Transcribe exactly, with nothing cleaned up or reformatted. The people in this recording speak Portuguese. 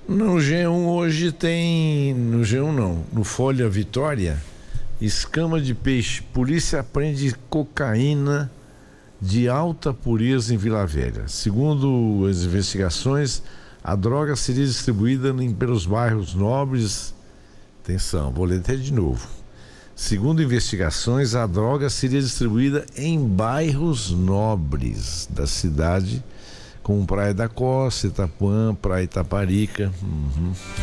No G um hoje tem, no G um não, no Folha Vitória, escama de peixe, polícia apreende cocaína de alta pureza em Vila Velha. Segundo as investigações, a droga seria distribuída em, pelos bairros nobres. Atenção, vou ler até de novo. Segundo investigações, a droga seria distribuída em bairros nobres da cidade, como Praia da Costa, Itapuã, Praia Itaparica. Uhum.